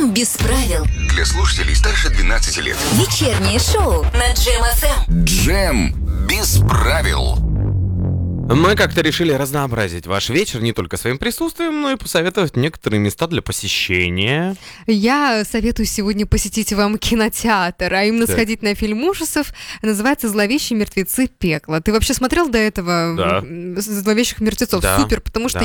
Джем без правил. Для слушателей старше 12 лет. Вечернее шоу на Джем ФМ. Джем без правил. Мы как-то решили разнообразить ваш вечер не только своим присутствием, но и посоветовать некоторые места для посещения. Я советую сегодня посетить вам кинотеатр, а именно сходить на фильм ужасов. Называется «Зловещие мертвецы. Пекло». Ты вообще смотрел до этого «Зловещих мертвецов»? Да. Супер, потому что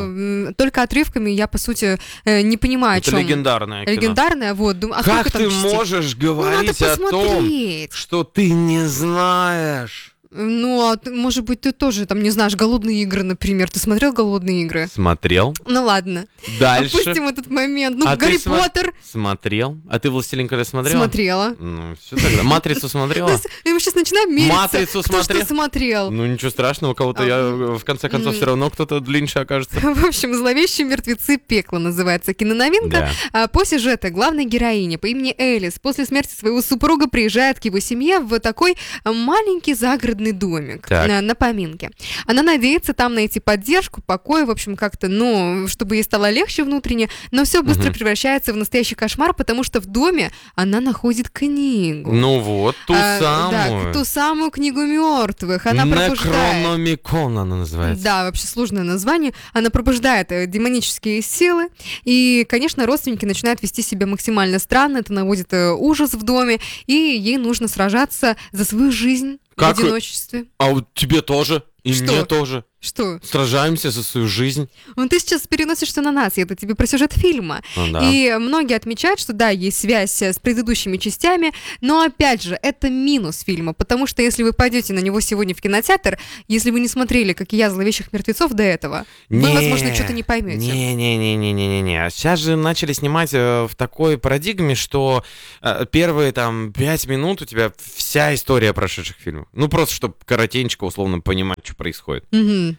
я только отрывками, я, по сути, не понимаю, Это о чем. легендарное кино. Легендарное, вот. Думаю, Как ты можешь говорить о том, что ты не знаешь? Ну, а может быть, ты тоже там не знаешь «Голодные игры», например. Ты смотрел «Голодные игры»? Смотрел. Ну ладно. Дальше. Опустим этот момент. Ну, А «Гарри ты Поттер». Смотрел. А ты «Властелин колец» смотрела? Смотрела. Ну, все тогда. «Матрицу» смотрела? И мы сейчас начинаем мериться. «Матрицу» Кто смотрел? что смотрел. Ну, ничего страшного, у кого-то я, в конце концов, все равно кто-то длиннее окажется. В общем, «Зловещие мертвецы. Пекло» называется киноновинка. По сюжету главная героиня по имени Элис после смерти своего супруга приезжает к его семье в такой маленький загородный домик на поминке. Она надеется там найти поддержку, покой, в общем, как-то, ну, чтобы ей стало легче внутренне, но все быстро превращается в настоящий кошмар, потому что в доме она находит книгу. Ну вот, ту самую. Да, ту самую книгу мертвых. Она пробуждает. Некрономикон она называется. Да, вообще сложное название. Она пробуждает демонические силы. И, конечно, родственники начинают вести себя максимально странно. Это наводит ужас в доме. И ей нужно сражаться за свою жизнь в одиночестве. А вот тебе тоже? И Что? мне тоже. Что? Сражаемся за свою жизнь. Ну, ты сейчас переносишь все на нас, это тебе про сюжет фильма. Ну, да. И многие отмечают, что да, есть связь с предыдущими частями, но опять же, это минус фильма, потому что если вы пойдете на него сегодня в кинотеатр, если вы не смотрели, как и я, «Зловещих мертвецов» до этого, вы, возможно, что-то не поймете. Не-не-не. Сейчас же начали снимать в такой парадигме, что первые там 5 минут у тебя вся история прошедших фильмов. Ну, просто, чтобы коротенько, условно, понимать, что происходит. Угу.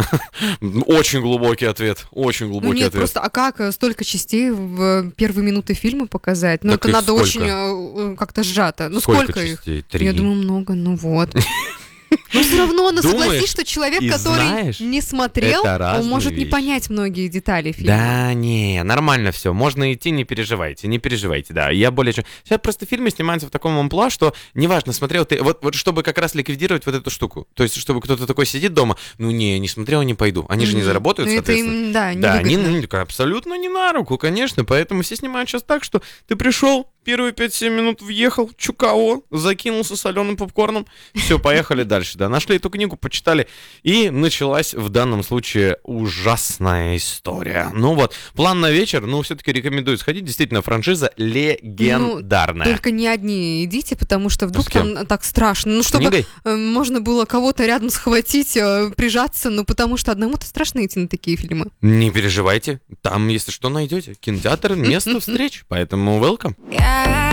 Очень глубокий ответ. Очень глубокий нет, ответ. Просто, а как столько частей в первые минуты фильма показать? Ну, так это надо сколько? очень как-то сжато. Ну, Сколько их? частей? 3. Я думаю, много, ну вот. Но все равно, согласись, что человек, который знаешь, не смотрел, он может не вещи. понять многие детали фильма. Да, не, нормально все. Можно идти, не переживайте, да. Я более чем... Сейчас просто фильмы снимаются в таком амплуа, что неважно, смотрел ты... Вот чтобы как раз ликвидировать вот эту штуку. То есть, чтобы кто-то такой сидит дома, ну не смотрел, не пойду. Они же не заработают, ну, соответственно. Это им, абсолютно не на руку, конечно. Поэтому все снимают сейчас так, что ты пришел, первые 5-7 минут въехал, чукао, закинулся соленым попкорном, все, поехали дальше, да. Нашли эту книгу, почитали, и началась в данном случае ужасная история. Ну вот, план на вечер, все-таки рекомендую сходить, действительно, франшиза легендарная. Только не одни идите, потому что вдруг там так страшно. Ну, чтобы можно было кого-то рядом схватить, прижаться, потому что одному-то страшно идти на такие фильмы. Не переживайте, там, если что, найдете. Кинотеатр, место встреч, поэтому welcome.